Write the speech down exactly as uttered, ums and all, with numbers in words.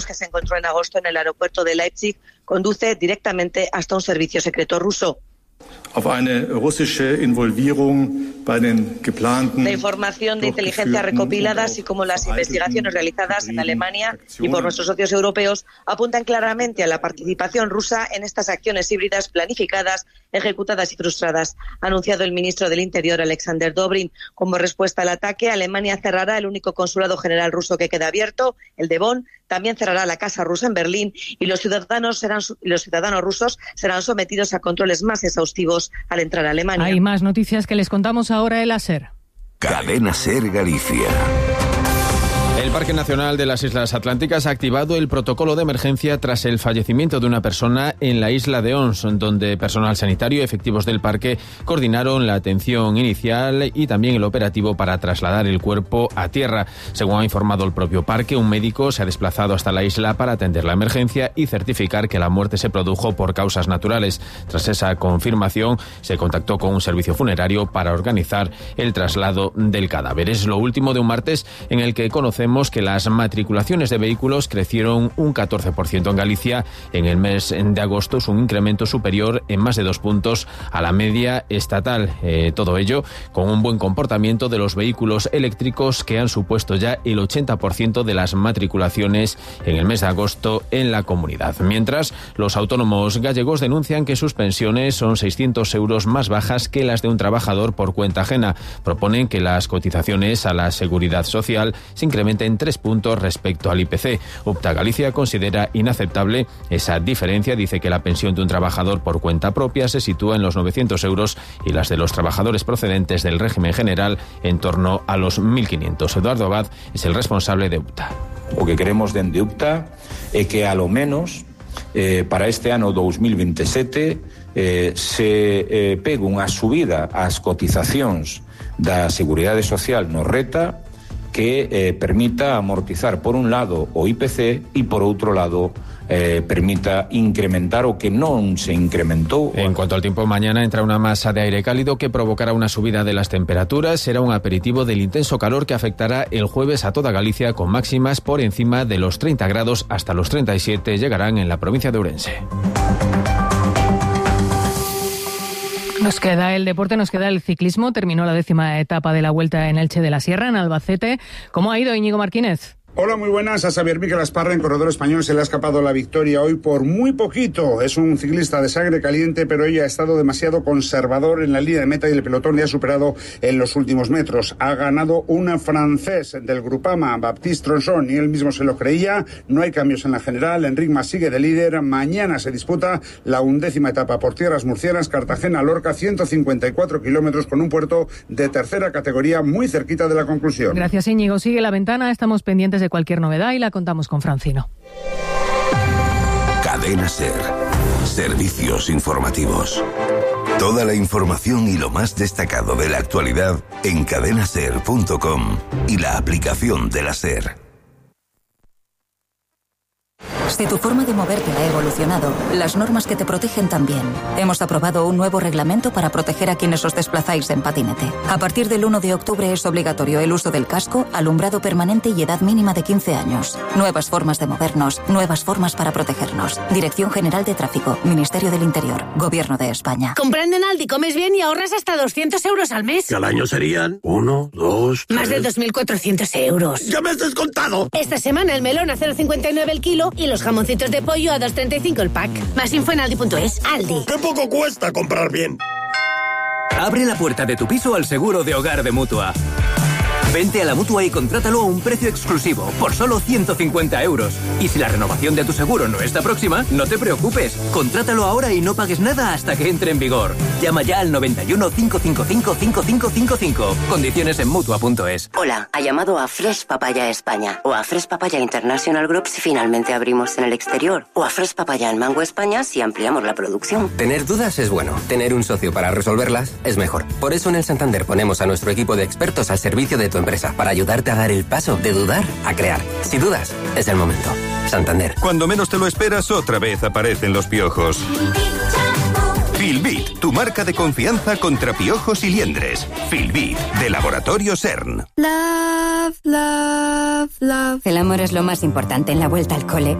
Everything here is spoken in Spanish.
que se encontró en agosto en el aeropuerto de Leipzig conduce directamente hasta un servicio secreto ruso. La información de inteligencia recopilada, así como las investigaciones realizadas en Alemania y por nuestros socios europeos, apuntan claramente a la participación rusa en estas acciones híbridas planificadas, ejecutadas y frustradas. Ha anunciado el ministro del Interior, Alexander Dobrin. Como respuesta al ataque, Alemania cerrará el único consulado general ruso que queda abierto, el de Bonn. También cerrará la Casa Rusa en Berlín y los ciudadanos serán los ciudadanos rusos serán sometidos a controles más exhaustivos al entrar a Alemania. Hay más noticias que les contamos ahora en la SER. Cadena SER Galicia. El Parque Nacional de las Islas Atlánticas ha activado el protocolo de emergencia tras el fallecimiento de una persona en la isla de Ons, donde personal sanitario y efectivos del parque coordinaron la atención inicial y también el operativo para trasladar el cuerpo a tierra. Según ha informado el propio parque, un médico se ha desplazado hasta la isla para atender la emergencia y certificar que la muerte se produjo por causas naturales. Tras esa confirmación, se contactó con un servicio funerario para organizar el traslado del cadáver. Es lo último de un martes en el que conocemos que las matriculaciones de vehículos crecieron un catorce por ciento en Galicia. En el mes de agosto es un incremento superior en más de dos puntos a la media estatal. Eh, todo ello con un buen comportamiento de los vehículos eléctricos, que han supuesto ya el ochenta por ciento de las matriculaciones en el mes de agosto en la comunidad. Mientras, los autónomos gallegos denuncian que sus pensiones son seiscientos euros más bajas que las de un trabajador por cuenta ajena. Proponen que las cotizaciones a la seguridad social se incrementen en tres puntos respecto al I P C. Upta Galicia considera inaceptable esa diferencia. Dice que la pensión de un trabajador por cuenta propia se sitúa en los novecientos euros y las de los trabajadores procedentes del régimen general en torno a los mil quinientos. Eduardo Abad es el responsable de Upta. O que queremos dende Upta é que a lo menos eh, para este ano dos mil veintisiete eh, se eh, pegue unha subida ás cotizacións da Seguridade Social no Reta que eh, permita amortizar por un lado o I P C e por outro lado eh, permita incrementar o que non se incrementou. En cuanto al tiempo, mañana entra una masa de aire cálido que provocará una subida de las temperaturas. Será un aperitivo del intenso calor que afectará el jueves a toda Galicia, con máximas por encima de los treinta grados hasta los treinta y siete llegarán en la provincia de Ourense. Nos queda el deporte, nos queda el ciclismo. Terminó la décima etapa de la Vuelta en Elche de la Sierra, en Albacete. ¿Cómo ha ido, Íñigo Martínez? Hola, muy buenas. A Xavier Miquel Asparra, en corredor español, se le ha escapado la victoria hoy por muy poquito. Es un ciclista de sangre caliente, pero hoy ha estado demasiado conservador en la línea de meta y el pelotón le ha superado en los últimos metros. Ha ganado un francés del Grupama, Baptiste Tronçon, y él mismo se lo creía. No hay cambios en la general. Enric Mas sigue de líder. Mañana se disputa la undécima etapa por tierras murcianas, Cartagena-Lorca, ciento cincuenta y cuatro kilómetros, con un puerto de tercera categoría muy cerquita de la conclusión. Gracias, Íñigo. Sigue la ventana. Estamos pendientes de cualquier novedad y la contamos con Francino. Cadena SER. Servicios informativos. Toda la información y lo más destacado de la actualidad en cadena ser punto com y la aplicación de la SER. Si tu forma de moverte ha evolucionado, las normas que te protegen también. Hemos aprobado un nuevo reglamento para proteger a quienes os desplazáis en patinete. A partir del uno de octubre es obligatorio el uso del casco, alumbrado permanente y edad mínima de quince años. Nuevas formas de movernos, nuevas formas para protegernos. Dirección General de Tráfico, Ministerio del Interior, Gobierno de España. Comprando en Aldi comes bien y ahorras hasta doscientos euros al mes. Que al año serían uno, dos, tres... Más de dos mil cuatrocientos euros. ¡Ya me has descontado! Esta semana el melón a cero coma cincuenta y nueve el kilo y los jamoncitos de pollo a dos treinta y cinco el pack. Más info en aldi punto es. Aldi. ¡Qué poco cuesta comprar bien! Abre la puerta de tu piso al seguro de hogar de Mutua. Vente a la Mutua y contrátalo a un precio exclusivo, por solo ciento cincuenta euros. Y si la renovación de tu seguro no está próxima, no te preocupes. Contrátalo ahora y no pagues nada hasta que entre en vigor. Llama ya al noventa y uno, cinco cinco cinco, cinco cinco cinco cinco. Condiciones en Mutua punto es. Hola, ha llamado a Fresh Papaya España o a Fresh Papaya International Group si finalmente abrimos en el exterior, o a Fresh Papaya en Mango España si ampliamos la producción. Tener dudas es bueno, tener un socio para resolverlas es mejor. Por eso en el Santander ponemos a nuestro equipo de expertos al servicio de tu empresa, para ayudarte a dar el paso de dudar a crear. Si dudas, es el momento. Santander. Cuando menos te lo esperas, otra vez aparecen los piojos. Filbit, tu marca de confianza contra piojos y liendres. Filbit, de Laboratorio CERN. Love, love, love. El amor es lo más importante en la vuelta al cole.